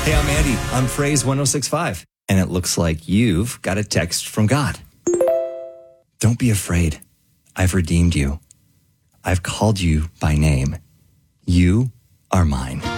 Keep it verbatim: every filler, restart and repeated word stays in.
Hey, I'm Andy. I'm Phrase one oh six five. And it looks like you've got a text from God. Don't be afraid. I've redeemed you. I've called you by name. You are mine.